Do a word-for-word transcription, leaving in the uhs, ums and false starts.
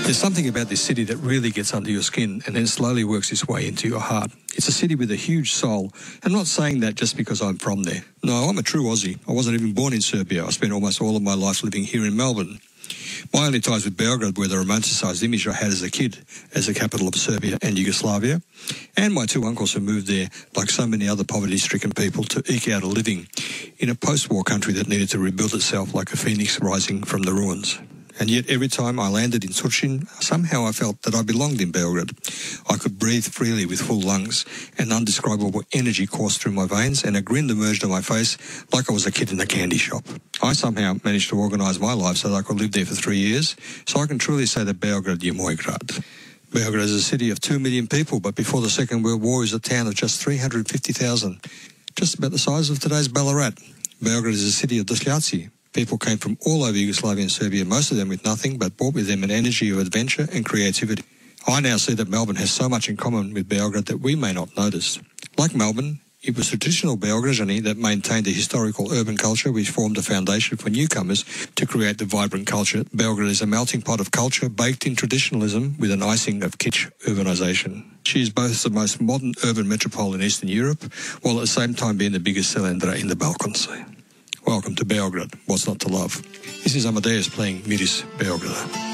There's something about this city that really gets under your skin and then slowly works its way into your heart. It's a city with a huge soul. I'm not saying that just because I'm from there. No, I'm a true Aussie. I wasn't even born in Serbia. I spent almost all of my life living here in Melbourne. My only ties with Beograd were the romanticised image I had as a kid as the capital of Serbia and Yugoslavia, and my two uncles who moved there, like so many other poverty-stricken people, to eke out a living in a post-war country that needed to rebuild itself like a phoenix rising from the ruins. And yet every time I landed in Surčin, somehow I felt that I belonged in Beograd. I could breathe freely with full lungs, and undescribable energy coursed through my veins, and a grin emerged on my face like I was a kid in a candy shop. I somehow managed to organise my life so that I could live there for three years, so I can truly say that Beograd je moj grad. Beograd is a city of two million people, but before the Second World War is a town of just three hundred fifty thousand, just about the size of today's Ballarat. Beograd is a city of dosljaci. People came from all over Yugoslavia and Serbia, most of them with nothing, but brought with them an energy of adventure and creativity. I now see that Melbourne has so much in common with Beograd that we may not notice. Like Melbourne, it was traditional Beograđani that maintained the historical urban culture which formed the foundation for newcomers to create the vibrant culture. Beograd is a melting pot of culture baked in traditionalism with an icing of kitsch urbanisation. She is both the most modern urban metropole in Eastern Europe, while at the same time being the biggest Selendra in the Balkans. Welcome to Beograd. What's not to love? This is Amadeus playing Miris Beograda.